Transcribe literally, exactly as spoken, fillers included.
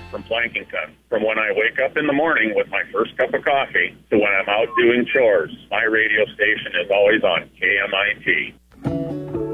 from Plankington. From when I wake up in the morning with my first cup of coffee to when I'm out doing chores, my radio station is always on K M I T.